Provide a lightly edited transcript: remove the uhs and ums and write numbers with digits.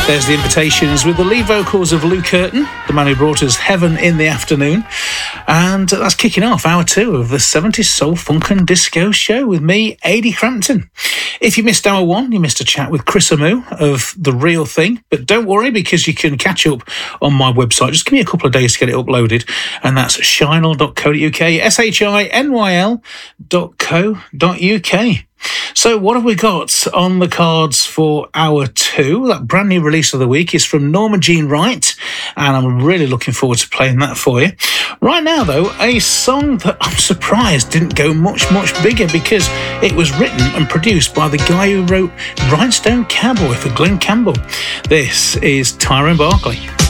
There's the Invitations with the lead vocals of Lou Curtin, the man who brought us Heaven in the Afternoon. And that's kicking off hour 2 of the 70s Soul, Funk and Disco show with me, Adi Crampton. If you missed hour 1, you missed a chat with Chris Amu of The Real Thing. But don't worry, because you can catch up on my website. Just give me a couple of days to get it uploaded. And that's shinyl.co.uk, shinyl.co.uk. So what have we got on the cards for hour 2? That brand new release of the week is from Norma Jean Wright, and I'm really looking forward to playing that for you. Right now, though, a song that I'm surprised didn't go much bigger, because it was written and produced by the guy who wrote Rhinestone Cowboy for Glenn Campbell. This is Tyrone Barkley.